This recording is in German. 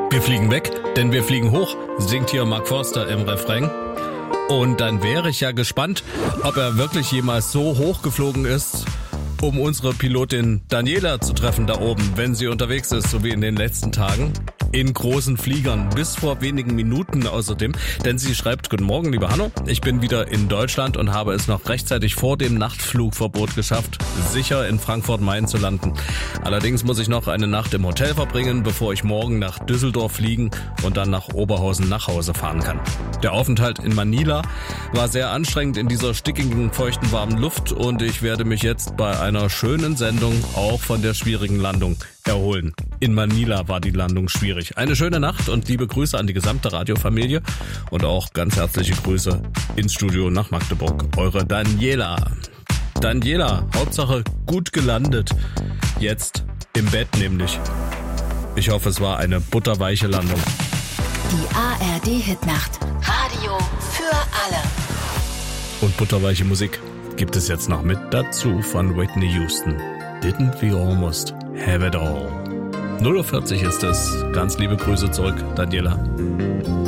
Wir fliegen weg, denn wir fliegen hoch, singt hier Mark Forster im Refrain. Und dann wäre ich ja gespannt, ob er wirklich jemals so hoch geflogen ist, um unsere Pilotin Daniela zu treffen da oben, wenn sie unterwegs ist, so wie in den letzten Tagen. In großen Fliegern, bis vor wenigen Minuten außerdem, denn sie schreibt: Guten Morgen, lieber Hanno, ich bin wieder in Deutschland und habe es noch rechtzeitig vor dem Nachtflugverbot geschafft, sicher in Frankfurt-Main zu landen. Allerdings muss ich noch eine Nacht im Hotel verbringen, bevor ich morgen nach Düsseldorf fliegen und dann nach Oberhausen nach Hause fahren kann. Der Aufenthalt in Manila war sehr anstrengend in dieser stickigen, feuchten, warmen Luft und ich werde mich jetzt bei einer schönen Sendung auch von der schwierigen Landung erholen. In Manila war die Landung schwierig. Eine schöne Nacht und liebe Grüße an die gesamte Radiofamilie und auch ganz herzliche Grüße ins Studio nach Magdeburg. Eure Daniela. Daniela, Hauptsache gut gelandet. Jetzt im Bett nämlich. Ich hoffe, es war eine butterweiche Landung. Die ARD-Hitnacht. Radio für alle. Und butterweiche Musik gibt es jetzt noch mit dazu von Whitney Houston. Didn't we almost have it all? 0:40 ist es. Ganz liebe Grüße zurück, Daniela.